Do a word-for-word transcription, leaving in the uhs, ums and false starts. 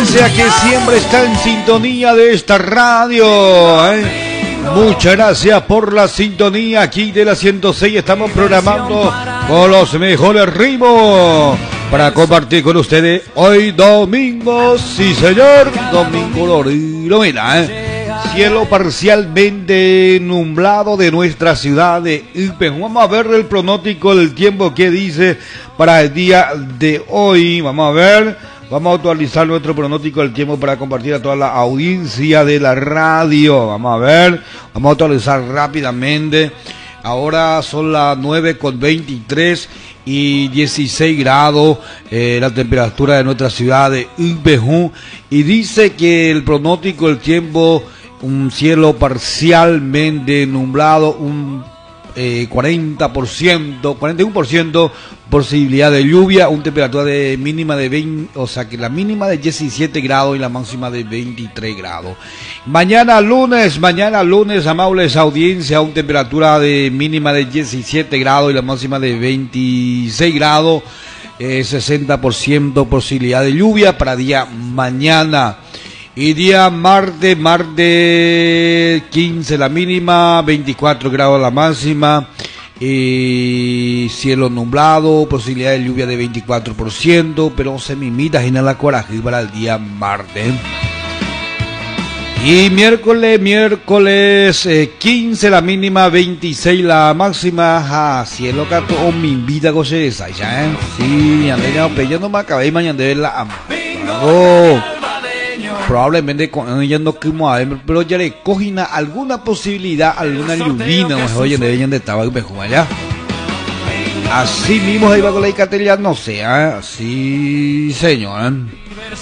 audiencia que siempre está en sintonía de esta radio, ¿eh? Muchas gracias por la sintonía aquí de la ciento seis. Estamos programando con los mejores ritmos para compartir con ustedes hoy domingo, sí señor, domingo Lorena, ¿eh? Cielo parcialmente nublado de nuestra ciudad de Ipejú. Vamos a ver el pronóstico del tiempo que dice para el día de hoy. Vamos a ver, vamos a actualizar nuestro pronóstico del tiempo para compartir a toda la audiencia de la radio. Vamos a ver, vamos a actualizar rápidamente. Ahora son las nueve con veintitrés y dieciséis grados eh, la temperatura de nuestra ciudad de Ipejú. Y dice que el pronóstico del tiempo, un cielo parcialmente nublado, un eh, cuarenta por ciento, cuarenta y uno por ciento posibilidad de lluvia, una temperatura de mínima de veinte, o sea que la mínima de diecisiete grados y la máxima de veintitrés grados. Mañana lunes, mañana lunes, amables audiencia, una temperatura de mínima de diecisiete grados y la máxima de veintiséis grados, eh, sesenta por ciento posibilidad de lluvia para día mañana. Y día martes, martes quince la mínima, veinticuatro grados la máxima, y cielo nublado, posibilidad de lluvia de veinticuatro por ciento, pero se mimita en la coraje para el día martes. Y miércoles, miércoles eh, quince la mínima, veintiséis la máxima, ah, cielo cato, oh, mi vida goce esa, ya, ¿eh? Sí, andé ya, yo no me acabé mañana de verla, oh. Probablemente con ella no quemo a ver, pero ya le cogina alguna posibilidad, alguna lluvina, mejor oye, de ella de estaba mejor allá. Así mismo ahí va con la Icatelia, no sé, ¿eh? Sí, señor.